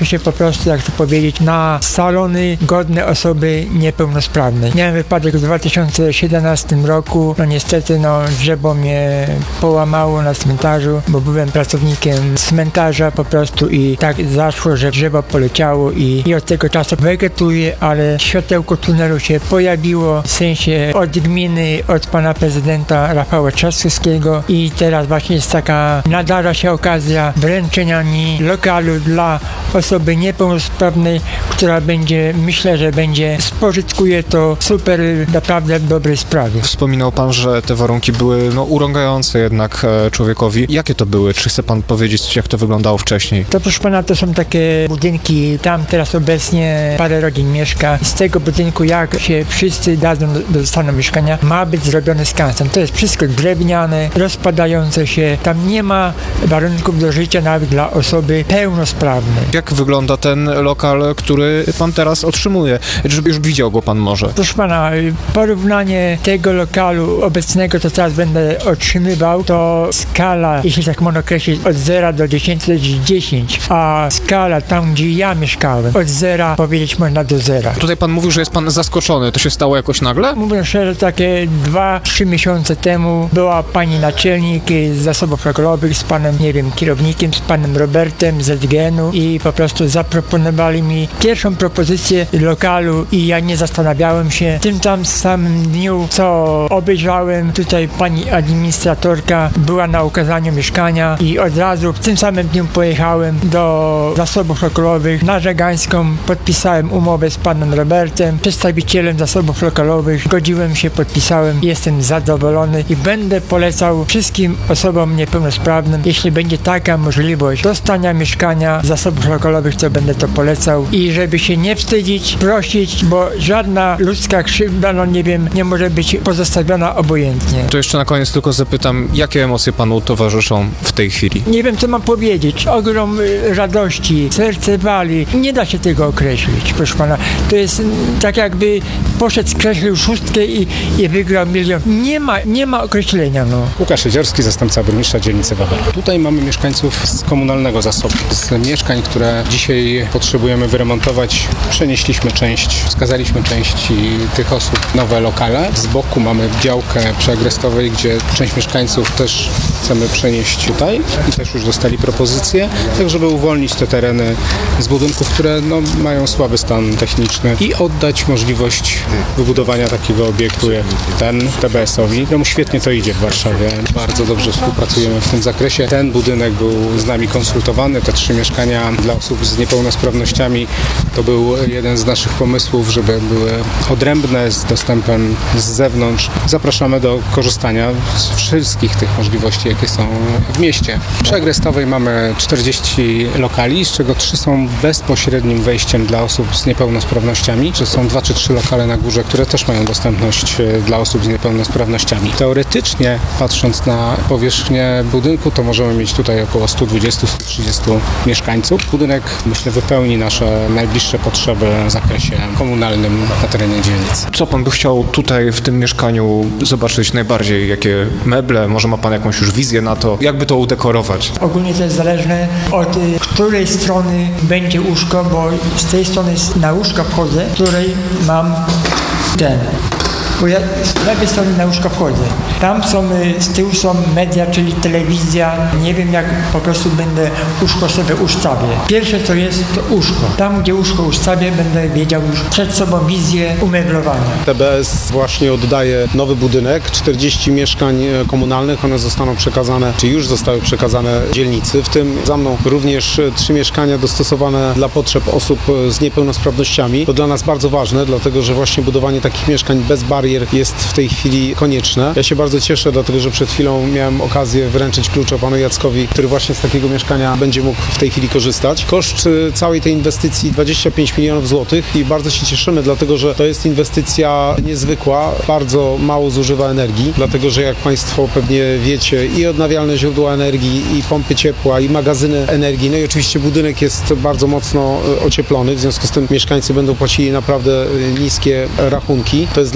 przeniosły się po prostu, jak to powiedzieć, na salony godne osoby niepełnosprawnej. Miałem wypadek w 2017 roku, niestety drzewo mnie połamało na cmentarzu, bo byłem pracownikiem cmentarza po prostu i tak zaszło, że drzewo poleciało i od tego czasu wegetuję, ale światełko tunelu się pojawiło, w sensie od gminy, od pana prezydenta Rafała Trzaskowskiego i teraz właśnie jest nadarza się okazja wręczenia mi lokalu dla osoby niepełnosprawnej, która myślę, że spożytkuje to super, naprawdę w dobrej sprawie. Wspominał pan, że te warunki były urągające jednak człowiekowi. Jakie to były? Czy chce pan powiedzieć, jak to wyglądało wcześniej? To proszę pana, to są takie budynki, tam teraz obecnie parę rodzin mieszka. Z tego budynku, jak się wszyscy dostaną mieszkania, ma być zrobiony skansen. To jest wszystko drewniane, rozpadające się. Tam nie ma warunków do życia nawet dla osoby pełnosprawnej. Jak wygląda ten lokal, który pan teraz otrzymuje? Żeby już widział go pan może. Proszę pana, porównanie tego lokalu obecnego, co teraz będę otrzymywał, to skala, jeśli tak można określić, od 0 do 10 to jest 10, a skala tam, gdzie ja mieszkałem, od 0 powiedzieć można do 0. Tutaj pan mówił, że jest pan zaskoczony. To się stało jakoś nagle? Mówiąc szczerze, takie 2-3 miesiące temu była pani naczelnik z zasobów lokalowych z panem, kierownikiem, z panem Robertem z ZGN-u i po prostu zaproponowali mi pierwszą propozycję lokalu i ja nie zastanawiałem się. W tym tam samym dniu, co obejrzałem, tutaj pani administratorka była na ukazaniu mieszkania i od razu w tym samym dniu pojechałem do zasobów lokalowych na Żegańską, podpisałem umowę z panem Robertem, przedstawicielem zasobów lokalowych, zgodziłem się, podpisałem, jestem zadowolony i będę polecał wszystkim osobom niepełnosprawnym, jeśli będzie taka możliwość dostania mieszkania z zasobów lokalowych, to będę to polecał i żeby się nie wstydzić, prosić, bo żadna ludzka krzywda, nie może być pozostawiona obojętnie. To jeszcze na koniec tylko zapytam, jakie emocje panu towarzyszą w tej chwili? Nie wiem, co mam powiedzieć. Ogrom radości, serce wali. Nie da się tego określić, proszę pana. To jest tak, jakby poszedł, skreślił szóstkę i wygrał milion. Nie ma określenia, Łukasz Jeziorski, zastępca burmistrza dzielnicy Wawer. Tutaj mamy mieszkańców z komunalnego zasobu. Z mieszkań, które dzisiaj potrzebujemy wyremontować, przenieśliśmy część, wskazaliśmy części tych osób nowe lokale. Z boku mamy działkę przy Agrestowej, gdzie część mieszkańców też chcemy przenieść tutaj i też już dostali propozycję, tak żeby uwolnić te tereny z budynków, które mają słaby stan techniczny i oddać możliwość wybudowania takiego obiektu jak ten TBS-owi. Mu świetnie to idzie w Warszawie. Bardzo dobrze współpracujemy w tym zakresie. Ten budynek był z nami konsultowany. Te 3 mieszkania dla osób z niepełnosprawnościami to był jeden z naszych pomysłów, żeby były odrębne z dostępem z zewnątrz. Zapraszamy do korzystania z wszystkich tych możliwości, jakie są w mieście. Przy Agrestowej mamy 40 lokali, z czego 3 są bezpośrednim wejściem dla osób z niepełnosprawnościami, czy są 2 czy 3 lokale na górze, które też mają dostępność dla osób z niepełnosprawnościami. Teoretycznie, patrząc na powierzchnię budynku, to możemy mieć tutaj około 120-130 mieszkańców. Budynek, myślę, wypełni nasze najbliższe potrzeby w zakresie komunalnym na terenie dzielnicy. Co pan by chciał tutaj w tym mieszkaniu zobaczyć najbardziej? Jakie meble? Może ma pan jakąś już wizję na to? Jakby to udekorować? Ogólnie to jest zależne od której strony będzie łóżko, bo z tej strony na łóżko wchodzę, w której mam bo ja z lewej strony na łóżko wchodzę. Tam z tyłu są media, czyli telewizja. Nie wiem, jak po prostu będę łóżko sobie ustawię. Pierwsze co jest, to łóżko. Tam, gdzie łóżko ustawię, będę wiedział już przed sobą wizję umeblowania. TBS właśnie oddaje nowy budynek, 40 mieszkań komunalnych. One zostaną przekazane, czy już zostały przekazane dzielnicy. W tym za mną również 3 mieszkania dostosowane dla potrzeb osób z niepełnosprawnościami. To dla nas bardzo ważne, dlatego że właśnie budowanie takich mieszkań bez barier jest w tej chwili konieczne. Ja się bardzo cieszę, dlatego że przed chwilą miałem okazję wręczyć klucze panu Jackowi, który właśnie z takiego mieszkania będzie mógł w tej chwili korzystać. Koszt całej tej inwestycji 25 milionów złotych i bardzo się cieszymy, dlatego że to jest inwestycja niezwykła, bardzo mało zużywa energii, dlatego że jak państwo pewnie wiecie, i odnawialne źródła energii, i pompy ciepła, i magazyny energii, no i oczywiście budynek jest bardzo mocno ocieplony, w związku z tym mieszkańcy będą płacili naprawdę niskie rachunki. To jest dla nas też bardzo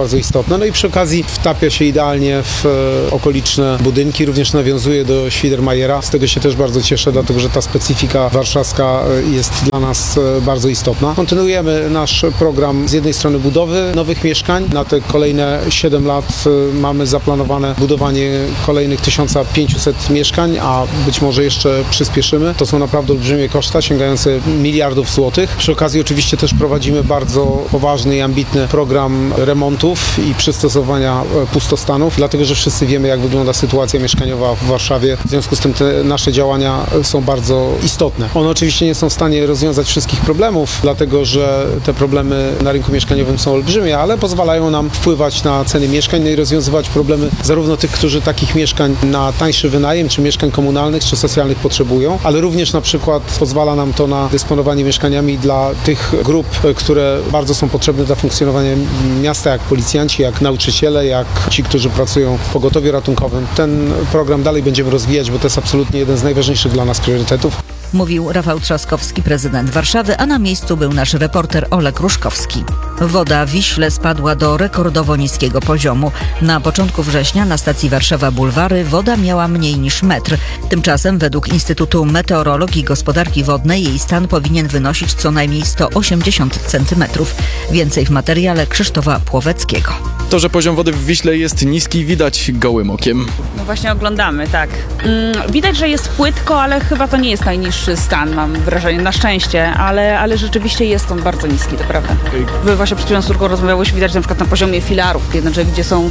bardzo istotne. No i przy okazji wtapia się idealnie w okoliczne budynki, również nawiązuje do Świdermajera. Z tego się też bardzo cieszę, dlatego że ta specyfika warszawska jest dla nas bardzo istotna. Kontynuujemy nasz program z jednej strony budowy nowych mieszkań. Na te kolejne 7 lat mamy zaplanowane budowanie kolejnych 1500 mieszkań, a być może jeszcze przyspieszymy. To są naprawdę olbrzymie koszta, sięgające miliardów złotych. Przy okazji oczywiście też prowadzimy bardzo poważny i ambitny program remontów i przystosowania pustostanów, dlatego że wszyscy wiemy, jak wygląda sytuacja mieszkaniowa w Warszawie. W związku z tym te nasze działania są bardzo istotne. One oczywiście nie są w stanie rozwiązać wszystkich problemów, dlatego że te problemy na rynku mieszkaniowym są olbrzymie, ale pozwalają nam wpływać na ceny mieszkań, no i rozwiązywać problemy zarówno tych, którzy takich mieszkań na tańszy wynajem, czy mieszkań komunalnych, czy socjalnych potrzebują, ale również na przykład pozwala nam to na dysponowanie mieszkaniami dla tych grup, które bardzo są potrzebne dla funkcjonowania miasta, jak policjanci, jak nauczyciele, jak ci, którzy pracują w pogotowiu ratunkowym. Ten program dalej będziemy rozwijać, bo to jest absolutnie jeden z najważniejszych dla nas priorytetów. Mówił Rafał Trzaskowski, prezydent Warszawy, a na miejscu był nasz reporter Olek Ruszkowski. Woda w Wiśle spadła do rekordowo niskiego poziomu. Na początku września na stacji Warszawa Bulwary woda miała mniej niż metr. Tymczasem według Instytutu Meteorologii i Gospodarki Wodnej jej stan powinien wynosić co najmniej 180 cm. Więcej w materiale Krzysztofa Płoweckiego. To, że poziom wody w Wiśle jest niski, widać gołym okiem. No właśnie oglądamy, tak. Widać, że jest płytko, ale chyba to nie jest najniższy stan, mam wrażenie, na szczęście, ale rzeczywiście jest on bardzo niski, to prawda. Wy właśnie przed chwilą z córką rozmawiałyśmy, widać na przykład na poziomie filarów, jednakże gdzie są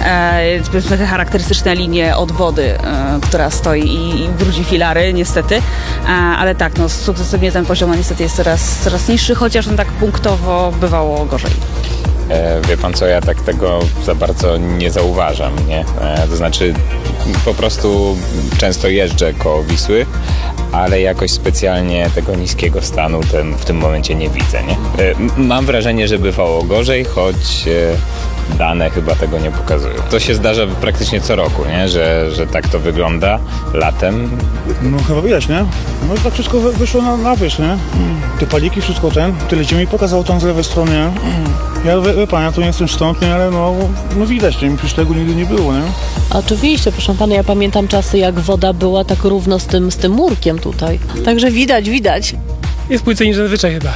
te charakterystyczne linie od wody, która stoi i brudzi filary, niestety. Ale tak, no sukcesywnie ten poziom niestety jest coraz niższy, chociaż on tak punktowo bywało gorzej. Wie pan co, ja tak tego za bardzo nie zauważam, nie? To znaczy po prostu często jeżdżę koło Wisły, ale jakoś specjalnie tego niskiego stanu w tym momencie nie widzę, nie? Mam wrażenie, że bywało gorzej, choć dane chyba tego nie pokazują. To się zdarza praktycznie co roku, nie? Że tak to wygląda latem. No chyba widać, nie? No tak wszystko wyszło na wierzch, nie? Te paliki, wszystko tyle cię mi pokazało tam z lewej strony, nie? Ja, wie pan, ja tu nie jestem stąd, nie? Ale no widać, nie? Przecież tego nigdy nie było, nie? Oczywiście, proszę pana, ja pamiętam czasy, jak woda była tak równo z tym murkiem tutaj. Także widać. Jest płycej niż zazwyczaj chyba.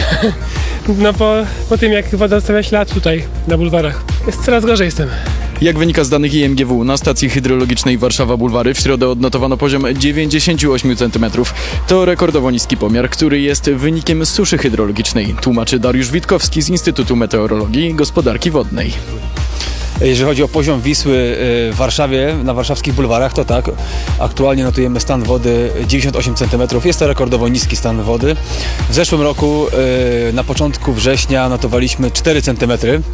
No po tym, jak woda zostawia ślad tutaj na bulwarach. Jest coraz gorzej z tym. Jak wynika z danych IMGW, na stacji hydrologicznej Warszawa Bulwary w środę odnotowano poziom 98 cm. To rekordowo niski pomiar, który jest wynikiem suszy hydrologicznej, tłumaczy Dariusz Witkowski z Instytutu Meteorologii i Gospodarki Wodnej. Jeżeli chodzi o poziom Wisły w Warszawie, na warszawskich bulwarach, to tak, aktualnie notujemy stan wody 98 cm. Jest to rekordowo niski stan wody. W zeszłym roku na początku września notowaliśmy 4 cm,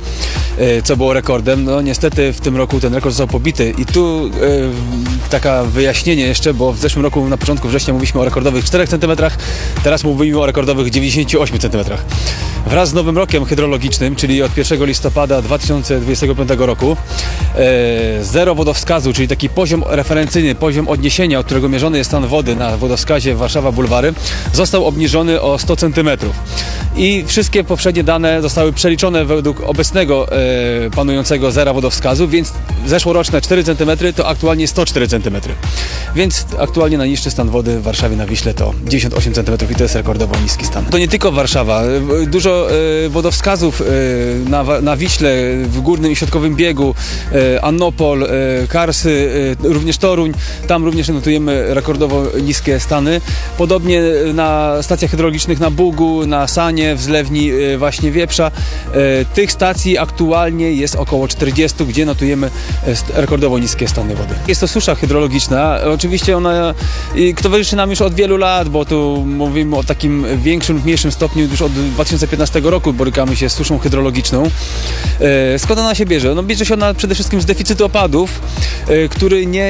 co było rekordem. No niestety w tym roku ten rekord został pobity i tu taka wyjaśnienie jeszcze, bo w zeszłym roku na początku września mówiliśmy o rekordowych 4 cm, teraz mówimy o rekordowych 98 cm. Wraz z nowym rokiem hydrologicznym, czyli od 1 listopada 2025 roku, zero wodowskazu, czyli taki poziom referencyjny, poziom odniesienia, od którego mierzony jest stan wody na wodowskazie Warszawa Bulwary, został obniżony o 100 cm. I wszystkie poprzednie dane zostały przeliczone według obecnego panującego zera wodowskazu, więc zeszłoroczne 4 cm to aktualnie 104 cm. Więc aktualnie najniższy stan wody w Warszawie na Wiśle to 98 cm i to jest rekordowo niski stan. To nie tylko Warszawa. Dużo wodowskazów na Wiśle, w górnym i środkowym biegu, Annopol, Karsy, również Toruń. Tam również notujemy rekordowo niskie stany. Podobnie na stacjach hydrologicznych na Bugu, na Sanie, w zlewni właśnie Wieprza. Tych stacji aktualnie jest około 40, gdzie notujemy rekordowo niskie stany wody. Jest to susza hydrologiczna. Oczywiście ona towarzyszy nam już od wielu lat, bo tu mówimy o takim większym lub mniejszym stopniu. Już od 2015 roku borykamy się z suszą hydrologiczną. Skąd ona się bierze? No, bierze się ona przede wszystkim z deficytu opadów, który nie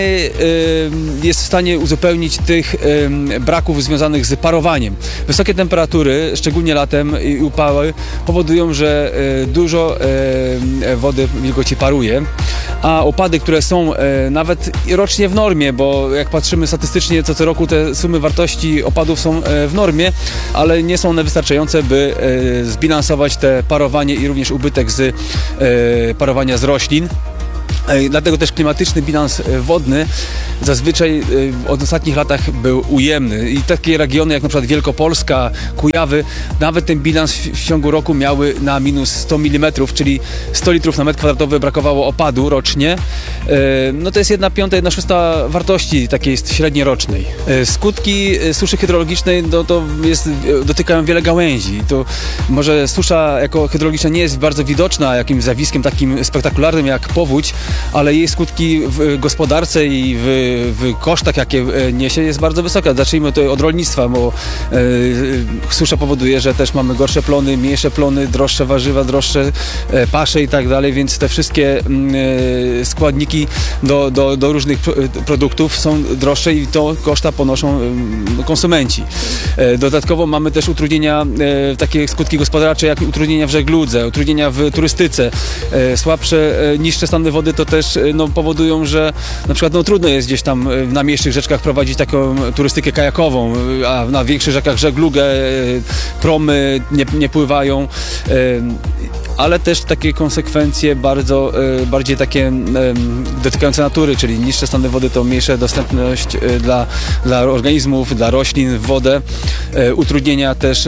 jest w stanie uzupełnić tych braków związanych z parowaniem. Wysokie temperatury, szczególnie latem i upały, powodują, że dużo wody wilgoci paruje, a opady, które są nawet rocznie w normie, bo jak patrzymy statystycznie, co roku te sumy wartości opadów są w normie, ale nie są one wystarczające, by zbilansować te parowanie i również ubytek z parowania z roślin. Dlatego też klimatyczny bilans wodny zazwyczaj w ostatnich latach był ujemny i takie regiony jak na przykład Wielkopolska, Kujawy, nawet ten bilans w ciągu roku miały na minus 100 mm, czyli 100 litrów na metr kwadratowy brakowało opadu rocznie. No to jest 1/5, 1/6 wartości takiej średniej rocznej. Skutki suszy hydrologicznej dotykają wiele gałęzi. To może susza jako hydrologiczna nie jest bardzo widoczna jakimś zjawiskiem takim spektakularnym jak powódź, ale jej skutki w gospodarce i w kosztach, jakie niesie, jest bardzo wysoka. Zacznijmy tutaj od rolnictwa, bo susza powoduje, że też mamy gorsze plony, mniejsze plony, droższe warzywa, droższe pasze i tak dalej, więc te wszystkie składniki do różnych produktów są droższe i to koszta ponoszą konsumenci. Dodatkowo mamy też utrudnienia, takie skutki gospodarcze jak utrudnienia w żegludze, utrudnienia w turystyce, słabsze, niższe stany wody to też powodują, że na przykład trudno jest gdzieś tam na mniejszych rzeczkach prowadzić taką turystykę kajakową, a na większych rzekach żeglugę, promy nie pływają, ale też takie konsekwencje bardziej takie dotykające natury, czyli niższe stany wody to mniejsza dostępność dla organizmów, dla roślin w wodę, utrudnienia też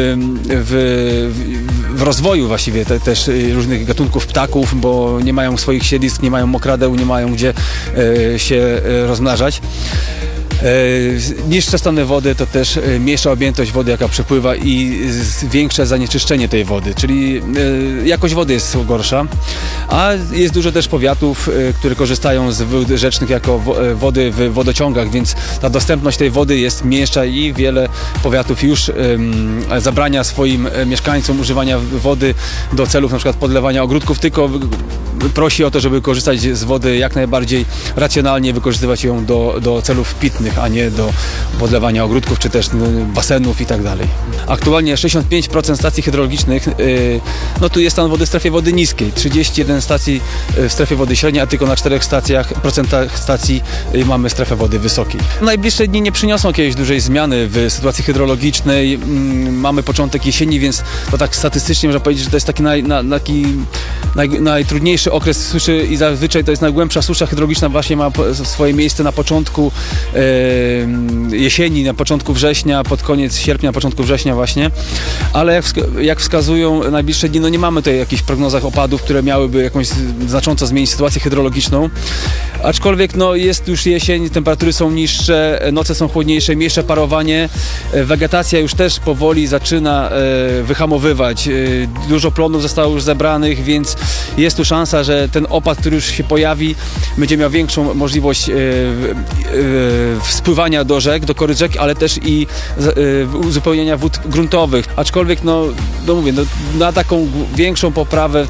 w rozwoju właściwie też różnych gatunków ptaków, bo nie mają swoich siedlisk, nie mają mokradeł, nie mają gdzie się rozmnażać. Niższe stany wody to też mniejsza objętość wody, jaka przepływa i większe zanieczyszczenie tej wody, czyli jakość wody jest gorsza, a jest dużo też powiatów, które korzystają z wód rzecznych jako wody w wodociągach, więc ta dostępność tej wody jest mniejsza i wiele powiatów już zabrania swoim mieszkańcom używania wody do celów na przykład podlewania ogródków, tylko prosi o to, żeby korzystać z wody jak najbardziej racjonalnie, wykorzystywać ją do celów pitnych, a nie do podlewania ogródków, czy też basenów i tak dalej. Aktualnie 65% stacji hydrologicznych, tu jest stan wody w strefie wody niskiej, 31 stacji w strefie wody średniej, a tylko na 4% stacji mamy strefę wody wysokiej. Najbliższe dni nie przyniosą jakiejś dużej zmiany w sytuacji hydrologicznej. Mamy początek jesieni, więc to tak statystycznie można powiedzieć, że to jest taki najtrudniejszy okres suszy i zazwyczaj to jest najgłębsza susza hydrologiczna, właśnie ma swoje miejsce na początku jesieni, na początku września, pod koniec sierpnia, na początku września właśnie, ale jak wskazują najbliższe dni, nie mamy tutaj jakichś prognozach opadów, które miałyby jakąś znacząco zmienić sytuację hydrologiczną, aczkolwiek jest już jesień, temperatury są niższe, noce są chłodniejsze, mniejsze parowanie, wegetacja już też powoli zaczyna wyhamowywać, dużo plonów zostało już zebranych, więc jest tu szansa, że ten opad, który już się pojawi, będzie miał większą możliwość spływania do rzek, do koryt rzek, ale też i uzupełnienia wód gruntowych. Aczkolwiek, mówię, na taką większą poprawę,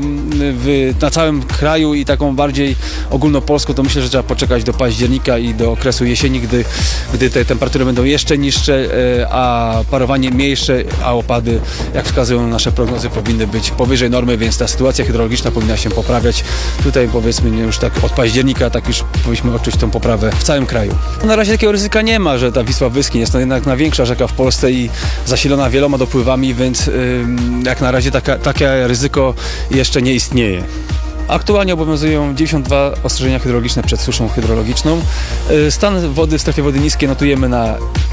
na całym kraju i taką bardziej ogólnopolską, to myślę, że trzeba poczekać do października i do okresu jesieni, gdy te temperatury będą jeszcze niższe, a parowanie mniejsze, a opady, jak wskazują nasze prognozy, powinny być powyżej normy, więc ta sytuacja hydrologiczna powinna się poprawiać. Tutaj powiedzmy już tak od października tak już powinniśmy odczuć tą poprawę w całym kraju. Na razie takiego ryzyka nie ma, że ta Wisła wyschnie. Jest to jednak największa rzeka w Polsce i zasilona wieloma dopływami, więc jak na razie takie ryzyko jeszcze nie istnieje. Aktualnie obowiązują 92 ostrzeżenia hydrologiczne przed suszą hydrologiczną. Stan wody w strefie wody niskiej notujemy na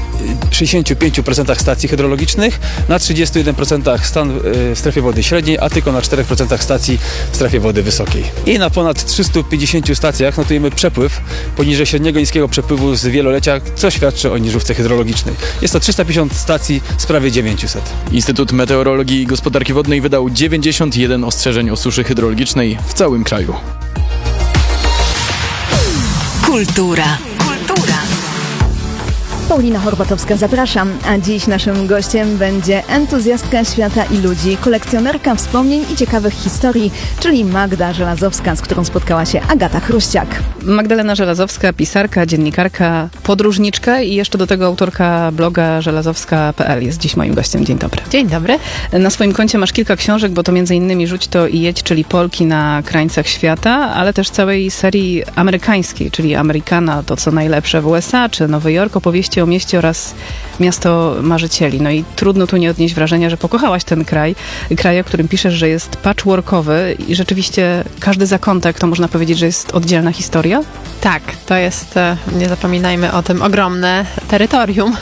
65% stacji hydrologicznych, na 31% stan w strefie wody średniej, a tylko na 4% stacji w strefie wody wysokiej. I na ponad 350 stacjach notujemy przepływ poniżej średniego niskiego przepływu z wielolecia, co świadczy o niżówce hydrologicznej. Jest to 350 stacji z prawie 900. Instytut Meteorologii i Gospodarki Wodnej wydał 91 ostrzeżeń o suszy hydrologicznej w całym kraju. Kultura. Paulina Horbatowska, zapraszam, a dziś naszym gościem będzie entuzjastka świata i ludzi, kolekcjonerka wspomnień i ciekawych historii, czyli Magda Żelazowska, z którą spotkała się Agata Chruściak. Magdalena Żelazowska, pisarka, dziennikarka, podróżniczka i jeszcze do tego autorka bloga żelazowska.pl jest dziś moim gościem. Dzień dobry. Dzień dobry. Na swoim koncie masz kilka książek, bo to m.in. Rzuć to i jedź, czyli Polki na krańcach świata, ale też całej serii amerykańskiej, czyli Amerykana, to co najlepsze w USA, czy Nowy Jork, opowieści o mieście oraz miasto marzycieli. No i trudno tu nie odnieść wrażenia, że pokochałaś ten kraj, o którym piszesz, że jest patchworkowy i rzeczywiście każdy zakątek to można powiedzieć, że jest oddzielna historia? Tak, to jest, nie zapominajmy o tym, ogromne terytorium.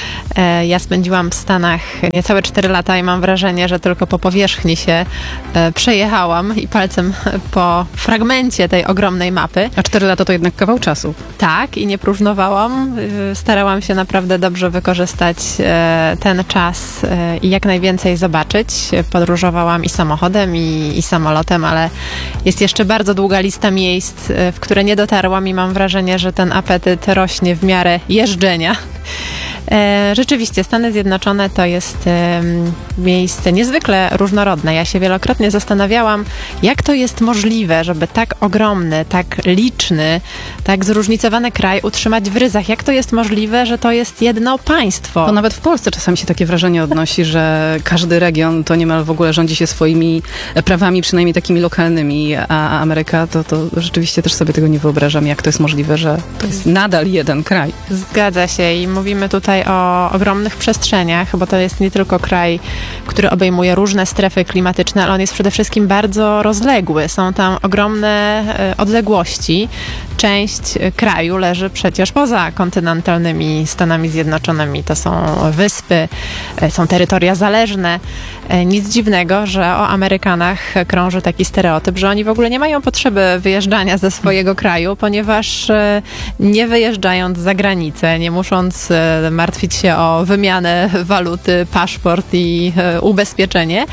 Ja spędziłam w Stanach niecałe 4 lata i mam wrażenie, że tylko po powierzchni się przejechałam i palcem po fragmencie tej ogromnej mapy. A 4 lata to jednak kawał czasu. Tak, i nie próżnowałam. Starałam się naprawdę dobrze wykorzystać ten czas i jak najwięcej zobaczyć. Podróżowałam i samochodem, i samolotem, ale jest jeszcze bardzo długa lista miejsc, w które nie dotarłam i mam wrażenie, że ten apetyt rośnie w miarę jeżdżenia. Rzeczywiście, Stany Zjednoczone to jest miejsce niezwykle różnorodne. Ja się wielokrotnie zastanawiałam, jak to jest możliwe, żeby tak ogromny, tak liczny, tak zróżnicowany kraj utrzymać w ryzach. Jak to jest możliwe, że to jest jedno państwo? To nawet w Polsce czasami się takie wrażenie odnosi, że każdy region to niemal w ogóle rządzi się swoimi prawami, przynajmniej takimi lokalnymi, a Ameryka to rzeczywiście też sobie tego nie wyobrażam, jak to jest możliwe, że to jest nadal jeden kraj. Zgadza się i mówimy tutaj o ogromnych przestrzeniach, bo to jest nie tylko kraj, który obejmuje różne strefy klimatyczne, ale on jest przede wszystkim bardzo rozległy. Są tam ogromne odległości. Część kraju leży przecież poza kontynentalnymi Stanami Zjednoczonymi. To są wyspy, są terytoria zależne. Nic dziwnego, że o Amerykanach krąży taki stereotyp, że oni w ogóle nie mają potrzeby wyjeżdżania ze swojego kraju, ponieważ nie wyjeżdżając za granicę, nie musząc martwić się o wymianę waluty, paszport i ubezpieczenie,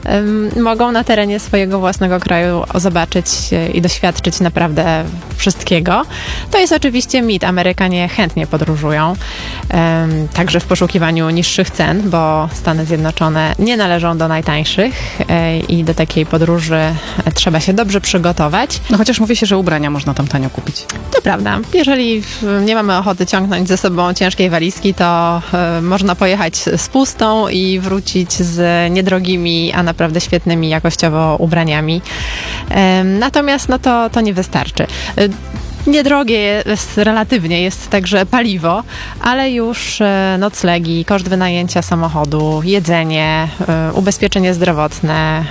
mogą na terenie swojego własnego kraju zobaczyć i doświadczyć naprawdę wszystkiego. To jest oczywiście mit. Amerykanie chętnie podróżują, także w poszukiwaniu niższych cen, bo Stany Zjednoczone nie należą do najtańszych i do takiej podróży trzeba się dobrze przygotować. No chociaż mówi się, że ubrania można tam tanio kupić. To prawda. Jeżeli nie mamy ochoty ciągnąć ze sobą ciężkiej walizki, to można pojechać z pustą i wrócić z niedrogimi, a naprawdę świetnymi jakościowo ubraniami. Natomiast no to nie wystarczy. Niedrogie relatywnie jest także paliwo, ale już noclegi, koszt wynajęcia samochodu, jedzenie, ubezpieczenie zdrowotne,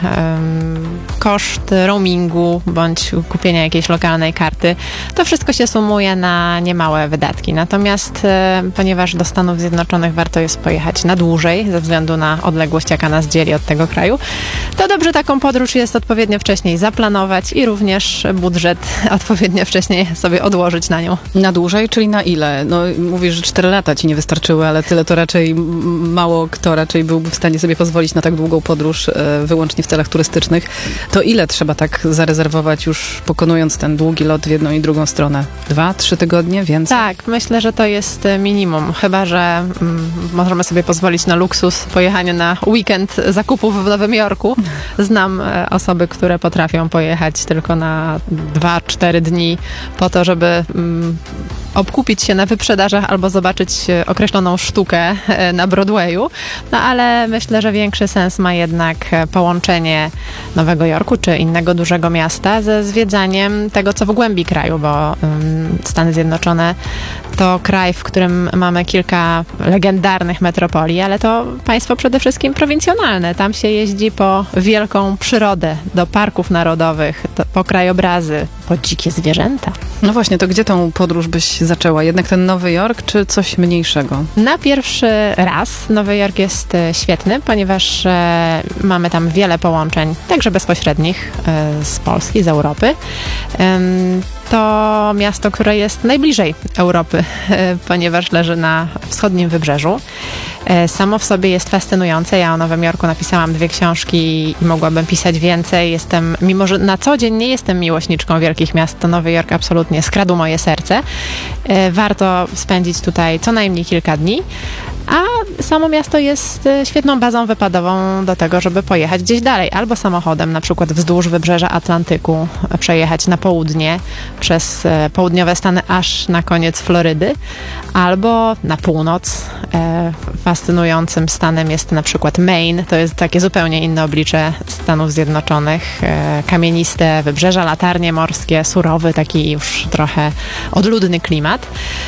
koszt roamingu bądź kupienia jakiejś lokalnej karty. To wszystko się sumuje na niemałe wydatki. Natomiast ponieważ do Stanów Zjednoczonych warto jest pojechać na dłużej ze względu na odległość, jaka nas dzieli od tego kraju, to dobrze taką podróż jest odpowiednio wcześniej zaplanować i również budżet odpowiednio wcześniej sobie odłożyć na nią. Na dłużej, czyli na ile? No mówisz, że 4 lata ci nie wystarczyły, ale tyle to raczej mało kto raczej byłby w stanie sobie pozwolić na tak długą podróż wyłącznie w celach turystycznych. To ile trzeba tak zarezerwować już pokonując ten długi lot w jedną i drugą stronę? 2-3 tygodnie? Więcej? Tak, myślę, że to jest minimum. Chyba że możemy sobie pozwolić na luksus pojechania na weekend zakupów w Nowym Jorku. Znam osoby, które potrafią pojechać tylko na 2-4 dni po to, żeby obkupić się na wyprzedażach albo zobaczyć określoną sztukę na Broadwayu. No ale myślę, że większy sens ma jednak połączenie Nowego Jorku czy innego dużego miasta ze zwiedzaniem tego, co w głębi kraju, bo Stany Zjednoczone to kraj, w którym mamy kilka legendarnych metropolii, ale to państwo przede wszystkim prowincjonalne. Tam się jeździ po wielką przyrodę, do parków narodowych, po krajobrazy, po dzikie zwierzęta. No właśnie, to gdzie tą podróż byś zaczęła? Jednak ten Nowy Jork, czy coś mniejszego? Na pierwszy raz Nowy Jork jest świetny, ponieważ mamy tam wiele połączeń, także bezpośrednich z Polski, z Europy. to miasto, które jest najbliżej Europy, ponieważ leży na wschodnim wybrzeżu. Samo w sobie jest fascynujące. Ja o Nowym Jorku napisałam 2 książki i mogłabym pisać więcej. Mimo że na co dzień nie jestem miłośniczką wielkich miast, to Nowy Jork absolutnie skradł moje serce. Warto spędzić tutaj co najmniej kilka dni. A samo miasto jest świetną bazą wypadową do tego, żeby pojechać gdzieś dalej. Albo samochodem, na przykład wzdłuż wybrzeża Atlantyku, przejechać na południe, przez południowe Stany aż na koniec Florydy. Albo na północ. Fascynującym stanem jest na przykład Maine. To jest takie zupełnie inne oblicze Stanów Zjednoczonych. Kamieniste wybrzeża, latarnie morskie, surowy, taki już trochę odludny klimat.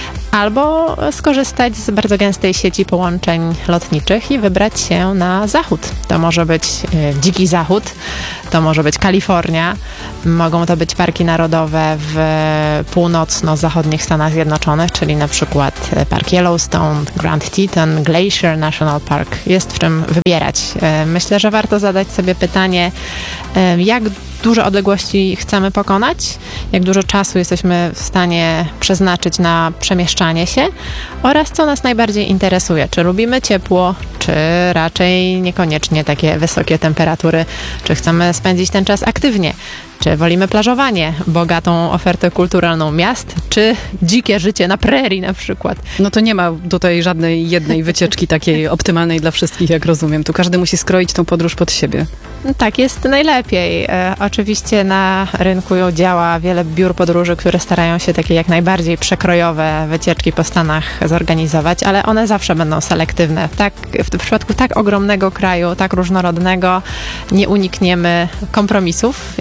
Albo skorzystać z bardzo gęstej sieci połączeń lotniczych i wybrać się na zachód. To może być Dziki Zachód, to może być Kalifornia, mogą to być parki narodowe w północno-zachodnich Stanach Zjednoczonych, czyli na przykład Park Yellowstone, Grand Teton, Glacier National Park. Jest w czym wybierać. Myślę, że warto zadać sobie pytanie, jak duże odległości chcemy pokonać, jak dużo czasu jesteśmy w stanie przeznaczyć na przemieszczanie się oraz co nas najbardziej interesuje. Czy lubimy ciepło, czy raczej niekoniecznie takie wysokie temperatury, czy chcemy spędzić ten czas aktywnie, czy wolimy plażowanie, bogatą ofertę kulturalną miast, czy dzikie życie na prerii na przykład. No to nie ma tutaj żadnej jednej wycieczki takiej optymalnej dla wszystkich, jak rozumiem. Tu każdy musi skroić tą podróż pod siebie. Tak, jest najlepiej. Oczywiście na rynku działa wiele biur podróży, które starają się takie jak najbardziej przekrojowe wycieczki po Stanach zorganizować, ale one zawsze będą selektywne. Tak, w przypadku tak ogromnego kraju, tak różnorodnego, nie unikniemy kompromisów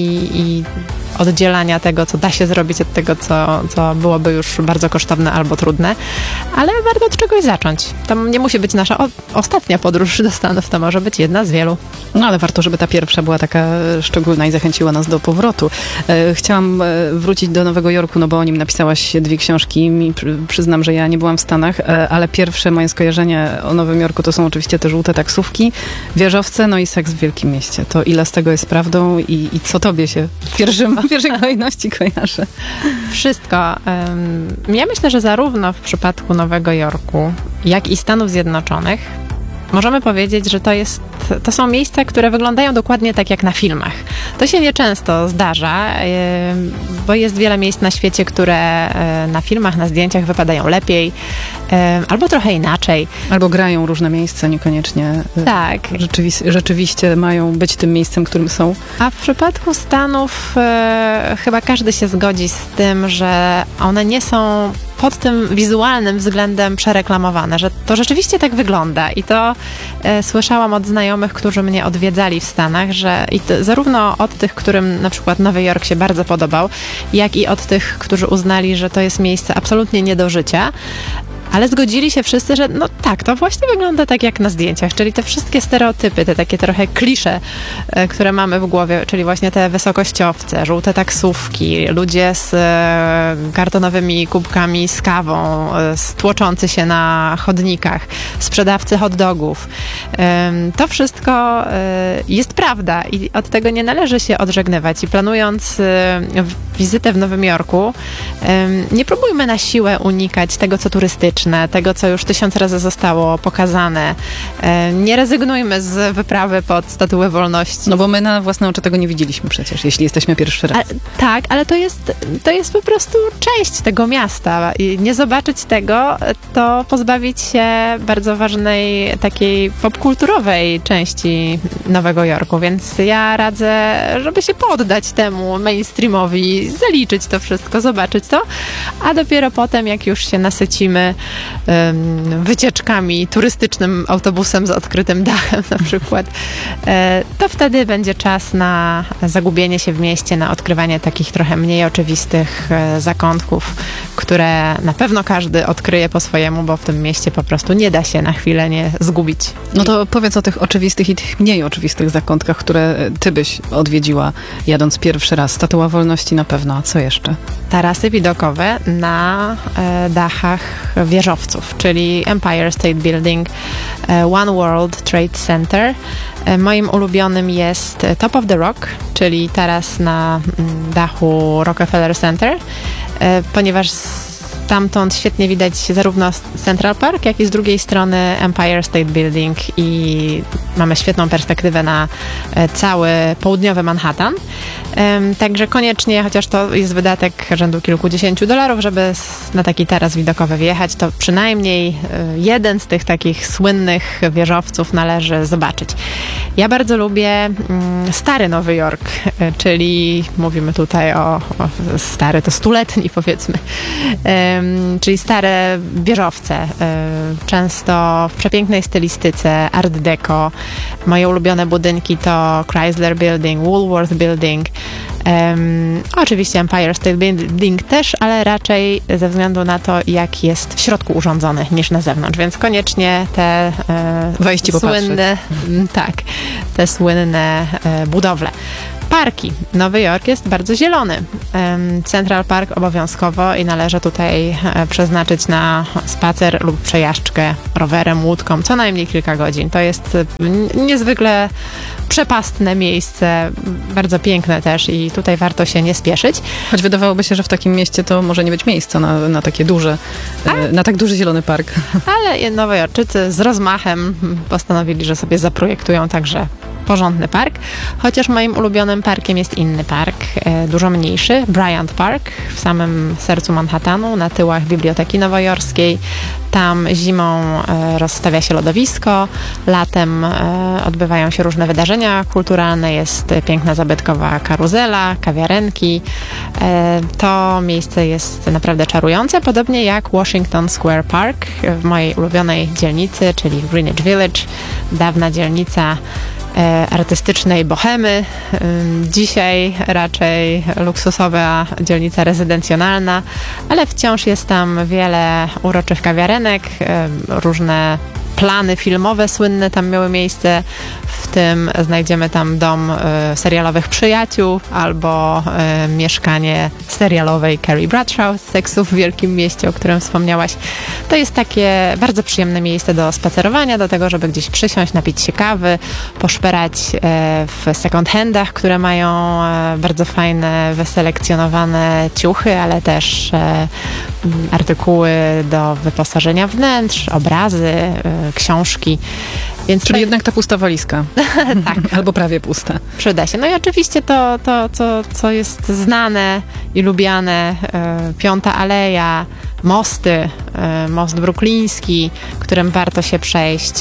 i oddzielania tego, co da się zrobić od tego, co byłoby już bardzo kosztowne albo trudne, ale warto od czegoś zacząć. To nie musi być nasza ostatnia podróż do Stanów, to może być jedna z wielu. No ale warto, żeby ta pierwsza była taka szczególna i zachęciła nas do powrotu. Chciałam wrócić do Nowego Jorku, no bo o nim napisałaś 2 książki. Przyznam, że ja nie byłam w Stanach, ale pierwsze moje skojarzenie o Nowym Jorku to są oczywiście te żółte taksówki, wieżowce, no i seks w wielkim mieście. To ile z tego jest prawdą i co tobie się w pierwszej kolejności kojarzy? Wszystko. Ja myślę, że zarówno w przypadku Nowego Jorku, jak i Stanów Zjednoczonych możemy powiedzieć, że to są miejsca, które wyglądają dokładnie tak jak na filmach. To się nieczęsto zdarza, bo jest wiele miejsc na świecie, które na filmach, na zdjęciach wypadają lepiej, albo trochę inaczej. Albo grają różne miejsca, niekoniecznie tak. Rzeczywiście mają być tym miejscem, którym są. A w przypadku Stanów chyba każdy się zgodzi z tym, że one nie są pod tym wizualnym względem przereklamowane, że to rzeczywiście tak wygląda i to słyszałam od znajomych, którzy mnie odwiedzali w Stanach, że zarówno od tych, którym na przykład Nowy Jork się bardzo podobał, jak i od tych, którzy uznali, że to jest miejsce absolutnie nie do życia. Ale zgodzili się wszyscy, że no tak, to właśnie wygląda tak jak na zdjęciach, czyli te wszystkie stereotypy, te takie trochę klisze, które mamy w głowie, czyli właśnie te wysokościowce, żółte taksówki, ludzie z kartonowymi kubkami z kawą, tłoczący się na chodnikach, sprzedawcy hot dogów. To wszystko jest prawda i od tego nie należy się odżegnywać. I planując wizytę w Nowym Jorku, nie próbujmy na siłę unikać tego, co turystyczne, tego, co już 1000 razy zostało pokazane. Nie rezygnujmy z wyprawy pod Statuę Wolności. No bo my na własne oczy tego nie widzieliśmy przecież, jeśli jesteśmy pierwszy raz. Tak, ale to jest po prostu część tego miasta. I nie zobaczyć tego, to pozbawić się bardzo ważnej takiej popkulturowej części Nowego Jorku, więc ja radzę, żeby się poddać temu mainstreamowi, zaliczyć to wszystko, zobaczyć to, a dopiero potem, jak już się nasycimy wycieczkami, turystycznym autobusem z odkrytym dachem na przykład, to wtedy będzie czas na zagubienie się w mieście, na odkrywanie takich trochę mniej oczywistych zakątków, które na pewno każdy odkryje po swojemu, bo w tym mieście po prostu nie da się na chwilę nie zgubić. No to powiedz o tych oczywistych i tych mniej oczywistych zakątkach, które ty byś odwiedziła, jadąc pierwszy raz. Statua Wolności na pewno, a co jeszcze? Tarasy widokowe na dachach wieżowców, czyli Empire State Building, One World Trade Center. Moim ulubionym jest Top of the Rock, czyli taras na dachu Rockefeller Center, ponieważ stamtąd świetnie widać zarówno Central Park, jak i z drugiej strony Empire State Building i mamy świetną perspektywę na cały południowy Manhattan. Także koniecznie, chociaż to jest wydatek rzędu kilkudziesięciu dolarów, żeby na taki taras widokowy wjechać, to przynajmniej jeden z tych takich słynnych wieżowców należy zobaczyć. Ja bardzo lubię stary Nowy Jork, czyli mówimy tutaj o stary, to stuletni powiedzmy, czyli stare wieżowce, często w przepięknej stylistyce, art deco. Moje ulubione budynki to Chrysler Building, Woolworth Building, oczywiście Empire State Building też, ale raczej ze względu na to, jak jest w środku urządzony niż na zewnątrz, więc koniecznie te słynne, te słynne budowle. Parki. Nowy Jork jest bardzo zielony. Central Park obowiązkowo i należy tutaj przeznaczyć na spacer lub przejażdżkę rowerem, łódką, co najmniej kilka godzin. To jest niezwykle przepastne miejsce, bardzo piękne też i tutaj warto się nie spieszyć. Choć wydawałoby się, że w takim mieście to może nie być miejsca na takie duże, na tak duży zielony park. Ale Nowojorczycy z rozmachem postanowili, że sobie zaprojektują także porządny park, chociaż moim ulubionym parkiem jest inny park, dużo mniejszy, Bryant Park, w samym sercu Manhattanu, na tyłach Biblioteki Nowojorskiej. Tam zimą rozstawia się lodowisko, latem odbywają się różne wydarzenia kulturalne, jest piękna zabytkowa karuzela, kawiarenki. To miejsce jest naprawdę czarujące, podobnie jak Washington Square Park w mojej ulubionej dzielnicy, czyli Greenwich Village, dawna dzielnica artystycznej bohemy. Dzisiaj raczej luksusowa dzielnica rezydencjonalna, ale wciąż jest tam wiele uroczych kawiarenek, różne plany filmowe słynne tam miały miejsce, w tym znajdziemy tam dom serialowych przyjaciół albo mieszkanie serialowej Carrie Bradshaw z Seksu w Wielkim Mieście, o którym wspomniałaś. To jest takie bardzo przyjemne miejsce do spacerowania, do tego, żeby gdzieś przysiąść, napić się kawy, poszperać w second handach, które mają bardzo fajne, wyselekcjonowane ciuchy, ale też artykuły do wyposażenia wnętrz, obrazy, książki. Więc czyli jednak ta pusta walizka. Tak. Albo prawie pusta. Przyda się. No i oczywiście to co jest znane i lubiane, Piąta Aleja, mosty, most brukliński, którym warto się przejść.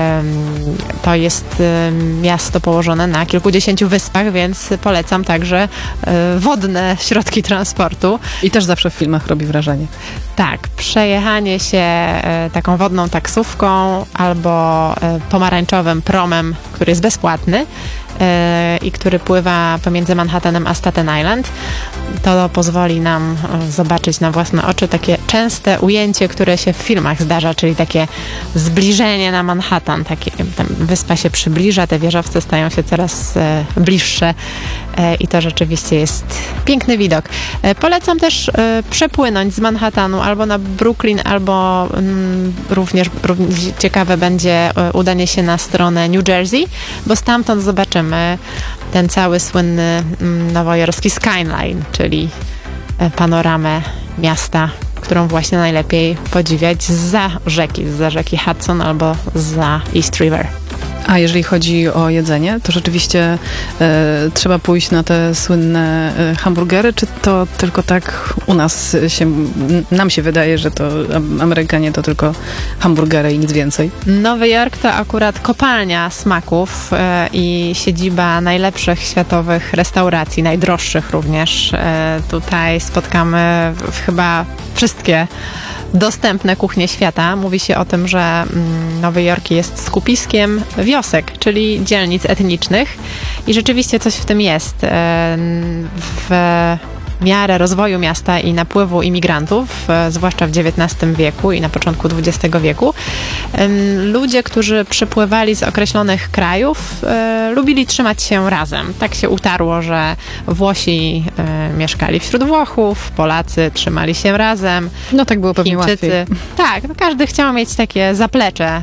To jest miasto położone na kilkudziesięciu wyspach, więc polecam także wodne środki transportu. I też zawsze w filmach robi wrażenie. Tak, przejechanie się taką wodną taksówką albo pomarańczowym promem, który jest bezpłatny i który pływa pomiędzy Manhattanem a Staten Island. To pozwoli nam zobaczyć na własne oczy takie częste ujęcie, które się w filmach zdarza, czyli takie zbliżenie na Manhattan. Tam wyspa się przybliża, te wieżowce stają się coraz bliższe i to rzeczywiście jest piękny widok. Polecam też przepłynąć z Manhattanu albo na Brooklyn, albo również ciekawe będzie udanie się na stronę New Jersey, bo stamtąd zobaczymy ten cały słynny nowojorski skyline, czyli panoramę miasta, którą właśnie najlepiej podziwiać zza rzeki Hudson albo zza East River. A jeżeli chodzi o jedzenie, to rzeczywiście trzeba pójść na te słynne hamburgery, czy to tylko tak u nas nam się wydaje, że to Amerykanie to tylko hamburgery i nic więcej? Nowy Jork to akurat kopalnia smaków i siedziba najlepszych światowych restauracji, najdroższych również. Tutaj spotkamy chyba wszystkie dostępne kuchnie świata. Mówi się o tym, że Nowy Jork jest skupiskiem wiosek, czyli dzielnic etnicznych i rzeczywiście coś w tym jest. W miarę rozwoju miasta i napływu imigrantów, zwłaszcza w XIX wieku i na początku XX wieku, ludzie, którzy przypływali z określonych krajów, lubili trzymać się razem. Tak się utarło, że Włosi mieszkali wśród Włochów, Polacy trzymali się razem. No tak było pewnie Chińczycy. łatwiej. Tak, każdy chciał mieć takie zaplecze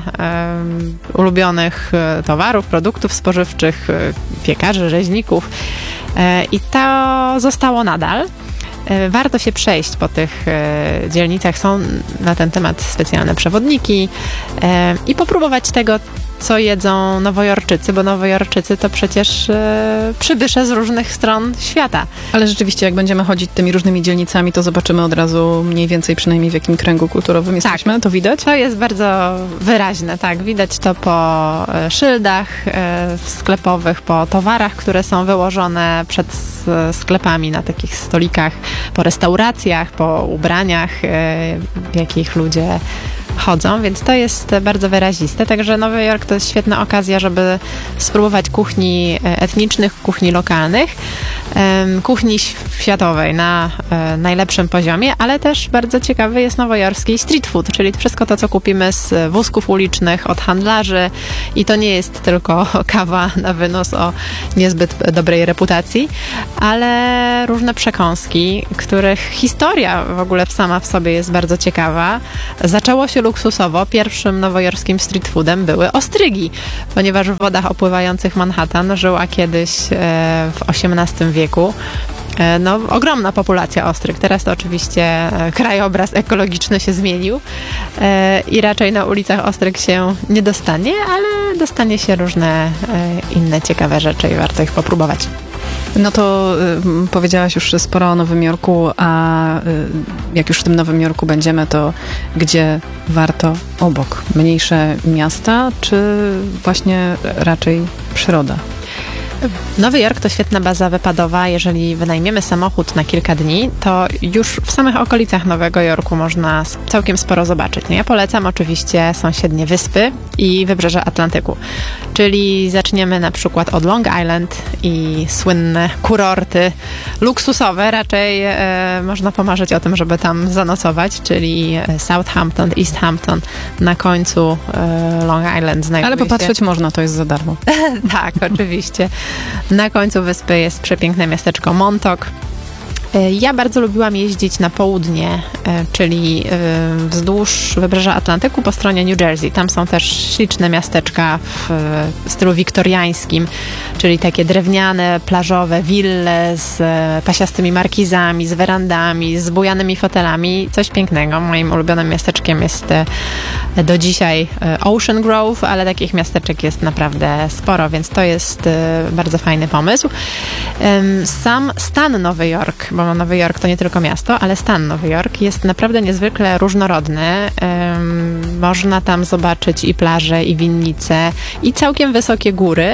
ulubionych towarów, produktów spożywczych, piekarzy, rzeźników i to zostało nadal. Warto się przejść po tych dzielnicach, są na ten temat specjalne przewodniki i popróbować tego, co jedzą Nowojorczycy, bo Nowojorczycy to przecież przybysze z różnych stron świata. Ale rzeczywiście, jak będziemy chodzić tymi różnymi dzielnicami, to zobaczymy od razu mniej więcej przynajmniej w jakim kręgu kulturowym jesteśmy. To widać? To jest bardzo wyraźne, tak. Widać to po szyldach sklepowych, po towarach, które są wyłożone przed sklepami na takich stolikach, po restauracjach, po ubraniach, w jakich ludzie chodzą, więc to jest bardzo wyraziste. Także Nowy Jork to jest świetna okazja, żeby spróbować kuchni etnicznych, kuchni lokalnych, kuchni światowej na najlepszym poziomie, ale też bardzo ciekawy jest nowojorski street food, czyli wszystko to, co kupimy z wózków ulicznych, od handlarzy i to nie jest tylko kawa na wynos o niezbyt dobrej reputacji, ale różne przekąski, których historia w ogóle sama w sobie jest bardzo ciekawa. Zaczęło się luksusowo. Pierwszym nowojorskim street foodem były ostrygi, ponieważ w wodach opływających Manhattan żyła kiedyś w XVIII wieku ogromna populacja ostryg. Teraz to oczywiście krajobraz ekologiczny się zmienił i raczej na ulicach ostryg się nie dostanie, ale dostanie się różne inne ciekawe rzeczy i warto ich popróbować. No to powiedziałaś już sporo o Nowym Jorku, a jak już w tym Nowym Jorku będziemy, to gdzie warto obok? Mniejsze miasta, czy właśnie raczej przyroda? Nowy Jork to świetna baza wypadowa. Jeżeli wynajmiemy samochód na kilka dni, to już w samych okolicach Nowego Jorku można całkiem sporo zobaczyć. No ja polecam oczywiście sąsiednie wyspy i wybrzeże Atlantyku. Czyli zaczniemy na przykład od Long Island i słynne kurorty luksusowe. Raczej można pomarzyć o tym, żeby tam zanocować, czyli Southampton, East Hampton. Na końcu Long Island znajduje Ale popatrzeć można, to jest za darmo. Tak, oczywiście. Na końcu wyspy jest przepiękne miasteczko Montauk. Ja bardzo lubiłam jeździć na południe, czyli wzdłuż wybrzeża Atlantyku po stronie New Jersey. Tam są też śliczne miasteczka w stylu wiktoriańskim, czyli takie drewniane, plażowe wille z pasiastymi markizami, z werandami, z bujanymi fotelami. Coś pięknego. Moim ulubionym miasteczkiem jest do dzisiaj Ocean Grove, ale takich miasteczek jest naprawdę sporo, więc to jest bardzo fajny pomysł. Sam stan Nowy Jork, bo Nowy Jork to nie tylko miasto, ale stan Nowy Jork jest naprawdę niezwykle różnorodny. Można tam zobaczyć i plaże, i winnice, i całkiem wysokie góry.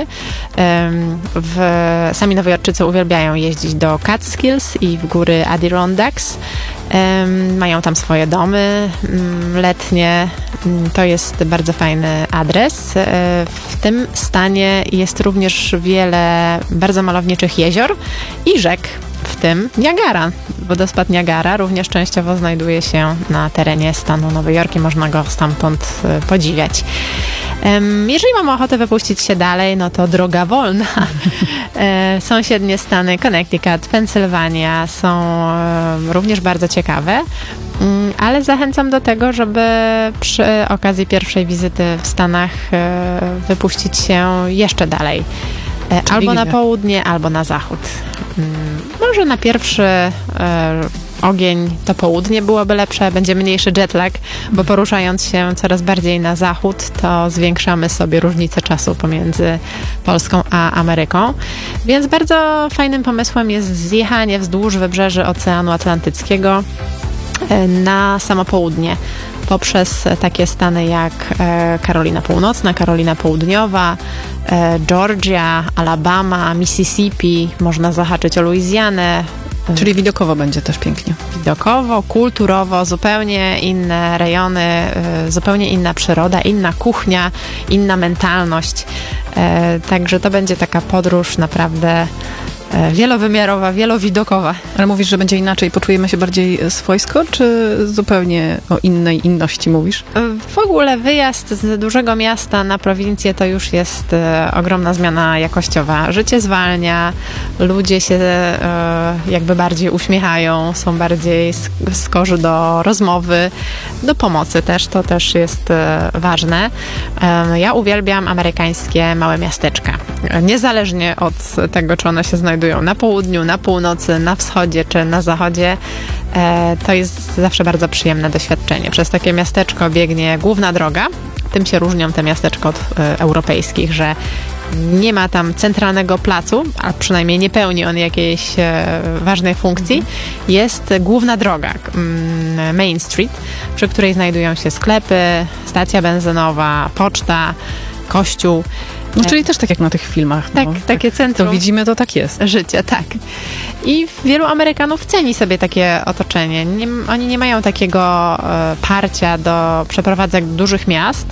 Sami Nowojorczycy uwielbiają jeździć do Catskills i w góry Adirondacks. Mają tam swoje domy letnie. To jest bardzo fajny adres. W tym stanie jest również wiele bardzo malowniczych jezior i rzek, w tym Niagara. Wodospad Niagara również częściowo znajduje się na terenie stanu Nowy Jork i można go stamtąd podziwiać. Jeżeli mamy ochotę wypuścić się dalej, no to droga wolna. Sąsiednie stany Connecticut, Pensylwania są również bardzo ciekawe, ale zachęcam do tego, żeby przy okazji pierwszej wizyty w Stanach wypuścić się jeszcze dalej. Albo na południe, albo na zachód. Może na pierwszy ogień to południe byłoby lepsze, będzie mniejszy jetlag, bo poruszając się coraz bardziej na zachód, to zwiększamy sobie różnicę czasu pomiędzy Polską a Ameryką. Więc bardzo fajnym pomysłem jest zjechanie wzdłuż wybrzeży Oceanu Atlantyckiego na samo południe, poprzez takie stany jak Karolina Północna, Karolina Południowa, Georgia, Alabama, Mississippi, można zahaczyć o Luizjanę. Czyli widokowo będzie też pięknie. Widokowo, kulturowo, zupełnie inne rejony, zupełnie inna przyroda, inna kuchnia, inna mentalność. Także to będzie taka podróż naprawdę wielowymiarowa, wielowidokowa. Ale mówisz, że będzie inaczej, poczujemy się bardziej swojsko, czy zupełnie o innej inności mówisz? W ogóle wyjazd z dużego miasta na prowincję to już jest ogromna zmiana jakościowa. Życie zwalnia, ludzie się jakby bardziej uśmiechają, są bardziej skorzy do rozmowy, do pomocy też, to też jest ważne. Ja uwielbiam amerykańskie małe miasteczka. Niezależnie od tego, czy one się znajdują na południu, na północy, na wschodzie czy na zachodzie, to jest zawsze bardzo przyjemne doświadczenie. Przez takie miasteczko biegnie główna droga. Tym się różnią te miasteczka od europejskich, że nie ma tam centralnego placu, a przynajmniej nie pełni on jakiejś ważnej funkcji. Jest główna droga, Main Street, przy której znajdują się sklepy, stacja benzynowa, poczta, kościół. No, czyli też tak jak na tych filmach. Tak, takie centrum. To widzimy, to tak jest. Życie, tak. I wielu Amerykanów ceni sobie takie otoczenie. Oni nie mają takiego parcia do przeprowadzek dużych miast,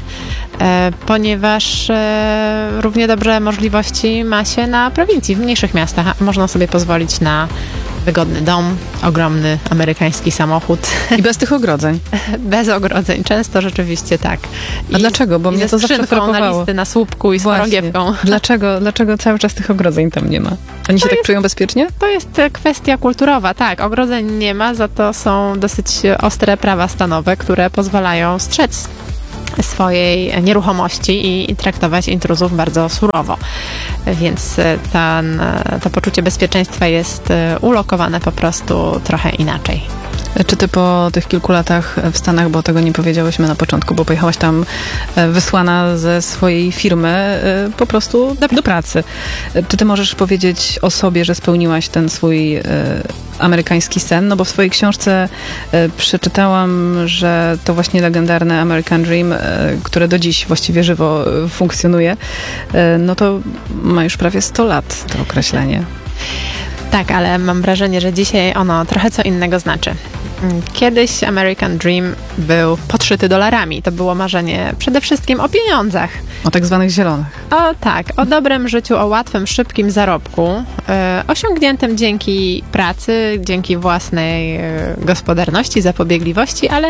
ponieważ równie dobrze możliwości ma się na prowincji, w mniejszych miastach. Można sobie pozwolić na wygodny dom, ogromny amerykański samochód. I bez tych ogrodzeń. Bez ogrodzeń, często rzeczywiście tak. A dlaczego? Bo mnie to zawsze frapowało. Na listy, na słupku i z chorągiewką. Dlaczego cały czas tych ogrodzeń tam nie ma? Oni się tak czują bezpiecznie? To jest kwestia kulturowa, tak. Ogrodzeń nie ma, za to są dosyć ostre prawa stanowe, które pozwalają strzec swojej nieruchomości i traktować intruzów bardzo surowo. Więc to poczucie bezpieczeństwa jest ulokowane po prostu trochę inaczej. Czy ty po tych kilku latach w Stanach, bo tego nie powiedziałyśmy na początku, bo pojechałaś tam wysłana ze swojej firmy po prostu do pracy. Czy ty możesz powiedzieć o sobie, że spełniłaś ten swój amerykański sen? No bo w swojej książce przeczytałam, że to właśnie legendarne American Dream, które do dziś właściwie żywo funkcjonuje, no to ma już prawie 100 lat to określenie. Tak, ale mam wrażenie, że dzisiaj ono trochę co innego znaczy. Kiedyś American Dream był podszyty dolarami. To było marzenie przede wszystkim o pieniądzach. O tak zwanych zielonych. O tak, o dobrym życiu, o łatwym, szybkim zarobku, osiągniętym dzięki pracy, dzięki własnej gospodarności, zapobiegliwości, ale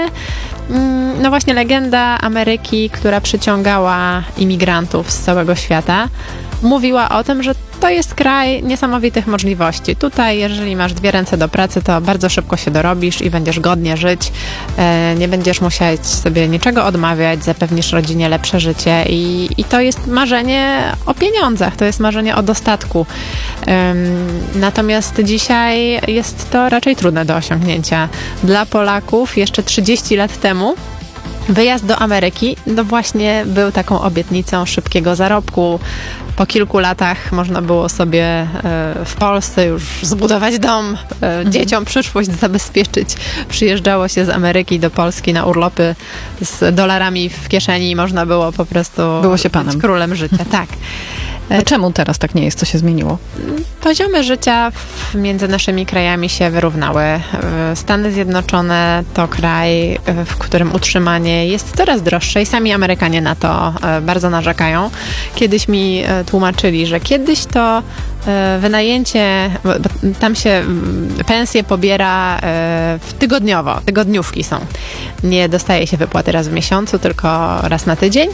no właśnie legenda Ameryki, która przyciągała imigrantów z całego świata, mówiła o tym, że to jest kraj niesamowitych możliwości. Tutaj, jeżeli masz 2 ręce do pracy, to bardzo szybko się dorobisz i będziesz godnie żyć. Nie będziesz musieć sobie niczego odmawiać, zapewnisz rodzinie lepsze życie i to jest marzenie o pieniądzach, to jest marzenie o dostatku. Natomiast dzisiaj jest to raczej trudne do osiągnięcia. Dla Polaków jeszcze 30 lat temu wyjazd do Ameryki no właśnie był taką obietnicą szybkiego zarobku. Po kilku latach można było sobie w Polsce już zbudować dom, dzieciom przyszłość zabezpieczyć. Przyjeżdżało się z Ameryki do Polski na urlopy z dolarami w kieszeni i można było po prostu było się panem. być królem życia. Tak. A czemu teraz tak nie jest? Co się zmieniło? Poziomy życia między naszymi krajami się wyrównały. Stany Zjednoczone to kraj, w którym utrzymanie jest coraz droższe i sami Amerykanie na to bardzo narzekają. Kiedyś mi tłumaczyli, że kiedyś to wynajęcie, bo tam się pensje pobiera tygodniowo, tygodniówki są. Nie dostaje się wypłaty raz w miesiącu, tylko raz na tydzień.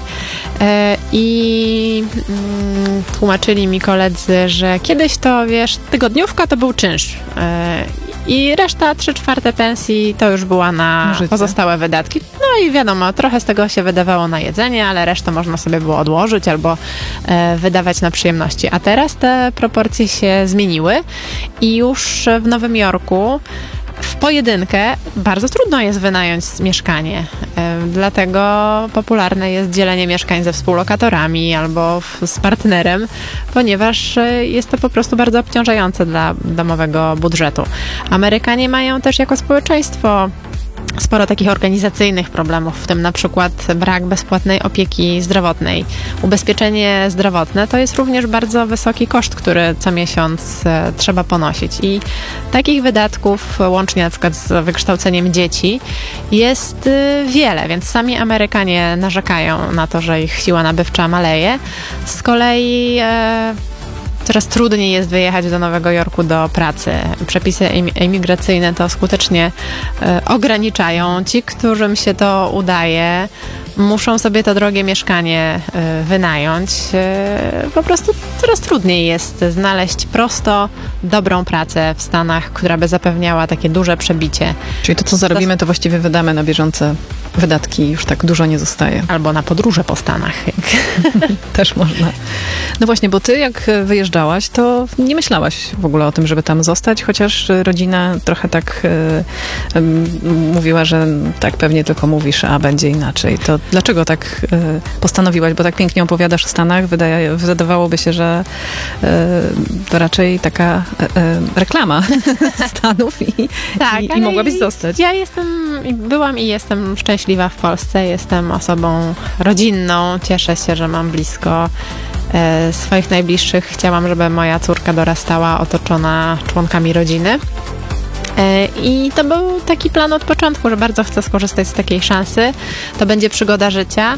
I tłumaczyli mi koledzy, że kiedyś to, wiesz, tygodniówka to był czynsz. I reszta, 3/4 pensji to już była na pozostałe wydatki. No i wiadomo, trochę z tego się wydawało na jedzenie, ale resztę można sobie było odłożyć albo wydawać na przyjemności. A teraz te proporcje się zmieniły i już w Nowym Jorku w pojedynkę bardzo trudno jest wynająć mieszkanie. Dlatego popularne jest dzielenie mieszkań ze współlokatorami albo z partnerem, ponieważ jest to po prostu bardzo obciążające dla domowego budżetu. Amerykanie mają też jako społeczeństwo sporo takich organizacyjnych problemów, w tym na przykład brak bezpłatnej opieki zdrowotnej. Ubezpieczenie zdrowotne to jest również bardzo wysoki koszt, który co miesiąc trzeba ponosić i takich wydatków, łącznie na przykład z wykształceniem dzieci, jest wiele, więc sami Amerykanie narzekają na to, że ich siła nabywcza maleje. Z kolei coraz trudniej jest wyjechać do Nowego Jorku do pracy. Przepisy imigracyjne to skutecznie ograniczają. Ci, którym się to udaje, muszą sobie to drogie mieszkanie wynająć. Po prostu coraz trudniej jest znaleźć prosto dobrą pracę w Stanach, która by zapewniała takie duże przebicie. Czyli to, co zarobimy, to właściwie wydamy na bieżące wydatki, już tak dużo nie zostaje. Albo na podróże po Stanach. Też można. No właśnie, bo ty jak wyjeżdżałaś, to nie myślałaś w ogóle o tym, żeby tam zostać, chociaż rodzina trochę tak mówiła, że tak pewnie tylko mówisz, a będzie inaczej. To dlaczego tak postanowiłaś? Bo tak pięknie opowiadasz o Stanach, wydawałoby się, że to raczej taka reklama Stanów i mogłabyś zostać. Ja byłam i jestem szczęśliwa w Polsce, jestem osobą rodzinną, cieszę się, że mam blisko swoich najbliższych. Chciałam, żeby moja córka dorastała otoczona członkami rodziny. I to był taki plan od początku, że bardzo chcę skorzystać z takiej szansy. To będzie przygoda życia.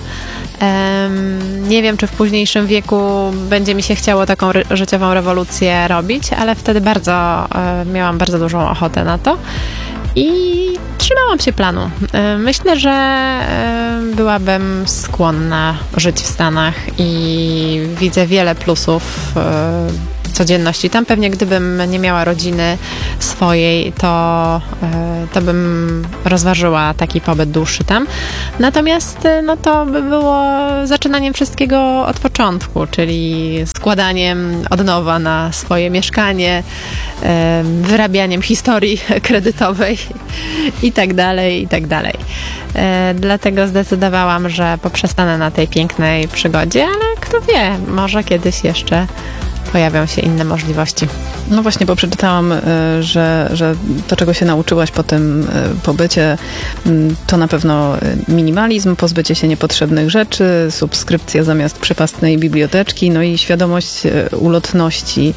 Nie wiem, czy w późniejszym wieku będzie mi się chciało taką życiową rewolucję robić, ale wtedy miałam bardzo dużą ochotę na to. I trzymałam się planu. Myślę, że byłabym skłonna żyć w Stanach i widzę wiele plusów codzienności. Tam pewnie gdybym nie miała rodziny swojej, to bym rozważyła taki pobyt dłuższy tam. Natomiast to by było zaczynaniem wszystkiego od początku, czyli składaniem od nowa na swoje mieszkanie, wyrabianiem historii kredytowej i tak dalej, i tak dalej. Dlatego zdecydowałam, że poprzestanę na tej pięknej przygodzie, ale kto wie, może kiedyś jeszcze pojawią się inne możliwości. No właśnie, bo przeczytałam, że to, czego się nauczyłaś po tym pobycie, to na pewno minimalizm, pozbycie się niepotrzebnych rzeczy, subskrypcja zamiast przepastnej biblioteczki, no i świadomość ulotności.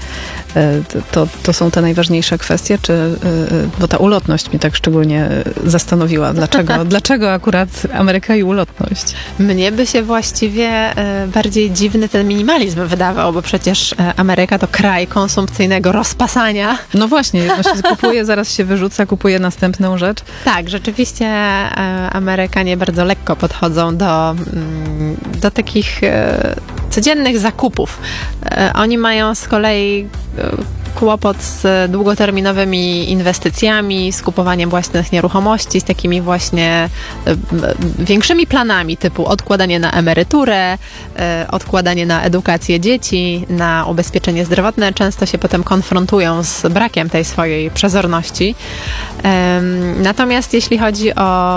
To są te najważniejsze kwestie, bo ta ulotność mnie tak szczególnie zastanowiła. Dlaczego akurat Ameryka i ulotność? Mnie by się właściwie bardziej dziwny ten minimalizm wydawał, bo przecież Ameryka to kraj konsumpcyjnego rozpasania. No właśnie, jedno się kupuje, zaraz się wyrzuca, kupuje następną rzecz. Tak, rzeczywiście Amerykanie bardzo lekko podchodzą do takich codziennych zakupów. Oni mają z kolei kłopot z długoterminowymi inwestycjami, z kupowaniem własnych nieruchomości, z takimi właśnie większymi planami typu odkładanie na emeryturę, odkładanie na edukację dzieci, na ubezpieczenie zdrowotne. Często się potem konfrontują z brakiem tej swojej przezorności. Natomiast jeśli chodzi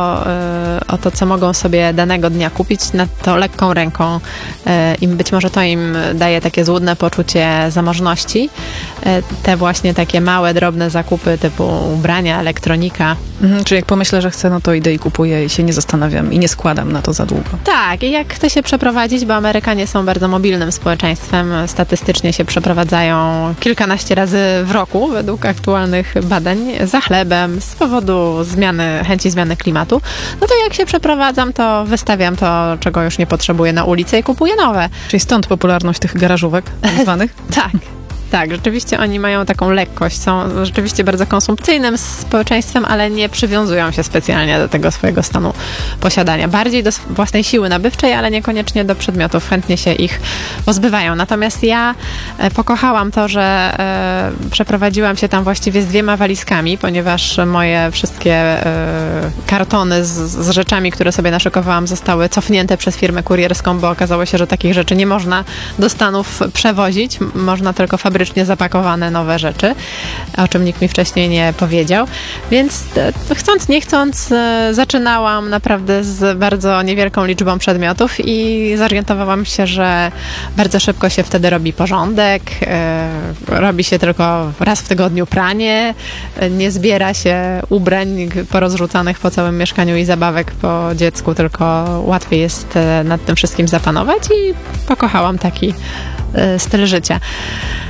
o to, co mogą sobie danego dnia kupić, na to lekką ręką i być może to im daje takie złudne poczucie zamożności. Te właśnie takie małe, drobne zakupy typu ubrania, elektronika. Czyli jak pomyślę, że chcę, no to idę i kupuję i się nie zastanawiam i nie składam na to za długo. Tak, i jak chcę się przeprowadzić, bo Amerykanie są bardzo mobilnym społeczeństwem, statystycznie się przeprowadzają kilkanaście razy w roku, według aktualnych badań, za chlebem, z powodu chęci zmiany klimatu, no to jak się przeprowadzam, to wystawiam to, czego już nie potrzebuję na ulicę i kupuję nowe. Czyli stąd popularność tych garażówek tak zwanych? Tak, rzeczywiście oni mają taką lekkość, są rzeczywiście bardzo konsumpcyjnym społeczeństwem, ale nie przywiązują się specjalnie do tego swojego stanu posiadania. Bardziej do własnej siły nabywczej, ale niekoniecznie do przedmiotów. Chętnie się ich pozbywają. Natomiast ja pokochałam to, że przeprowadziłam się tam właściwie z 2 walizkami, ponieważ moje wszystkie kartony z rzeczami, które sobie naszykowałam, zostały cofnięte przez firmę kurierską, bo okazało się, że takich rzeczy nie można do Stanów przewozić. Można tylko fabrycznie zapakowane nowe rzeczy, o czym nikt mi wcześniej nie powiedział. Więc chcąc, nie chcąc, zaczynałam naprawdę z bardzo niewielką liczbą przedmiotów i zorientowałam się, że bardzo szybko się wtedy robi porządek, robi się tylko raz w tygodniu pranie, nie zbiera się ubrań porozrzucanych po całym mieszkaniu i zabawek po dziecku, tylko łatwiej jest nad tym wszystkim zapanować i pokochałam taki styl życia.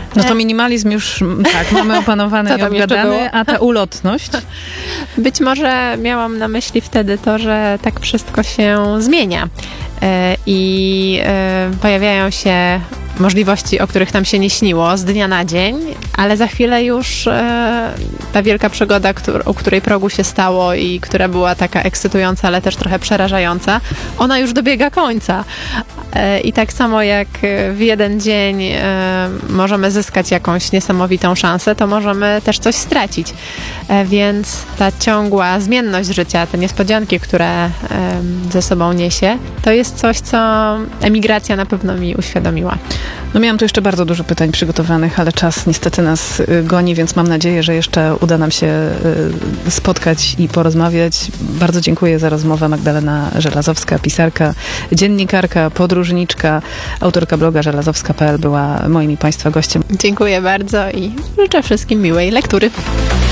No to minimalizm już, tak, mamy opanowany Co i tam jeszcze było? obgadany, a ta ulotność? Być może miałam na myśli wtedy to, że tak wszystko się zmienia i pojawiają się możliwości, o których nam się nie śniło z dnia na dzień, ale za chwilę już ta wielka przygoda, o której progu się stało i która była taka ekscytująca, ale też trochę przerażająca, ona już dobiega końca. I tak samo jak w jeden dzień możemy zyskać jakąś niesamowitą szansę, to możemy też coś stracić. Więc ta ciągła zmienność życia, te niespodzianki, które ze sobą niesie, to jest coś, co emigracja na pewno mi uświadomiła. No miałam tu jeszcze bardzo dużo pytań przygotowanych, ale czas niestety nas goni, więc mam nadzieję, że jeszcze uda nam się spotkać i porozmawiać. Bardzo dziękuję za rozmowę. Magdalena Żelazowska, pisarka, dziennikarka, podróżniczka, autorka bloga żelazowska.pl była moim i Państwa gościem. Dziękuję bardzo i życzę wszystkim miłej lektury.